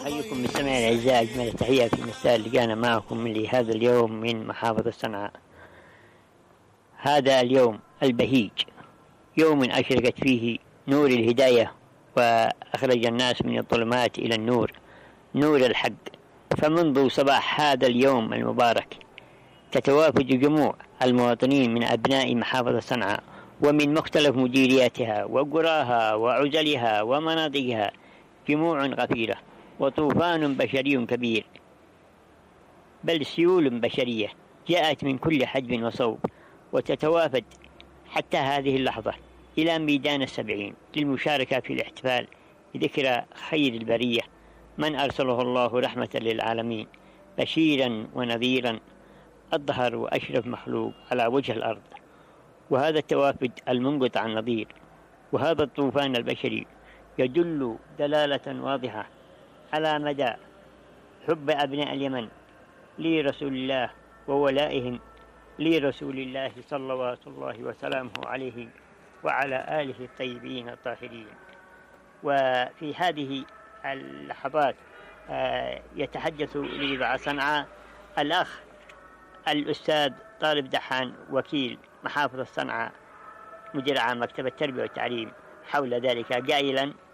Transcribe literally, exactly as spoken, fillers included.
أحييكم بالسمع الأعزاء أجمل التحية في مساء لقانا معكم لهذا اليوم من محافظة صنعاء. هذا اليوم البهيج، يوم أشرقت فيه نور الهداية وأخرج الناس من الظلمات إلى النور، نور الحق. فمنذ صباح هذا اليوم المبارك تتوافد جموع المواطنين من أبناء محافظة صنعاء ومن مختلف مديرياتها وقراها وعزلها ومناطقها، جموع غفيرة وطوفان بشري كبير، بل سيول بشرية جاءت من كل حدب وصوب، وتتوافد حتى هذه اللحظة إلى ميدان السبعين للمشاركة في الاحتفال بذكرى خير البرية من أرسله الله رحمة للعالمين، بشيرا ونذيرا، أظهر وأشرف مخلوق على وجه الأرض. وهذا التوافد المنقطع النظير وهذا الطوفان البشري يدل دلالة واضحة على مدى حب أبناء اليمن لرسول الله وولائهم لرسول الله صلوات الله وسلامه عليه وعلى آله الطيبين الطاهرين. وفي هذه اللحظات يتحدث لإذاعة صنعاء الأخ الأستاذ طالب دحان وكيل محافظة صنعاء مدير عام مكتب التربية والتعليم حول ذلك قائلا: